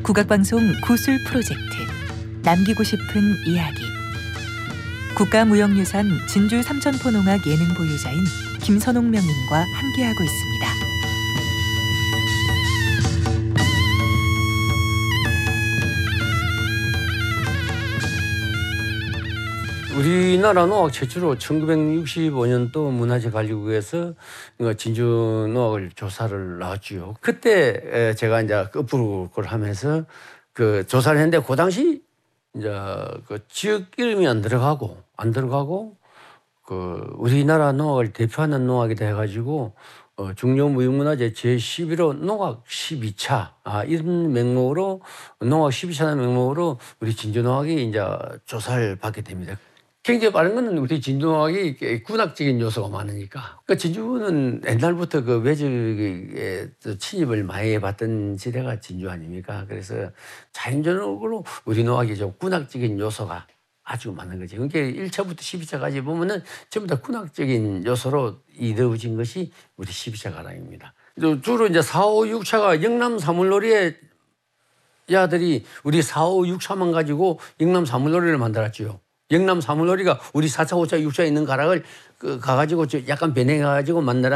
국악방송 구술 프로젝트 남기고 싶은 이야기. 국가무형유산 진주 삼천포농악 예능 보유자인 김선옥 명인과 함께하고 있습니다. 우리나라 노악 최초로 1965년도 문화재관리국에서 진주 노악을 조사를 나왔지요. 그때 제가 이제 끝부를 하면서 그 조사를 했는데 그 당시 이제 그 지역 이름이 안 들어가고 그 우리나라 노악을 대표하는 노악이 돼가지고 중요무형문화재 제11호 농악 12차 이런 명목으로 농악 12차라는 명목으로 우리 진주 농악이 이제 조사를 받게 됩니다. 굉장히 빠른 건 우리 진주 농악이 군악적인 요소가 많으니까. 그러니까 진주는 옛날부터 그 외적의 침입을 많이 해봤던 지대가 진주 아닙니까? 그래서 자연적으로 우리 농악이 좀 군악적인 요소가 아주 많은 거지. 그러니까 1차부터 12차까지 보면은 전부 다 군악적인 요소로 이루어진 것이 우리 12차 가랑입니다. 주로 이제 4, 5, 6차가 영남 사물놀이의 야들이 우리 4, 5, 6차만 가지고 영남 사물놀이를 만들었지요. 영남 사물놀이가 우리 4차, 5차, 6차 있는 가락을 가가지고 약간 변해가지고 만들어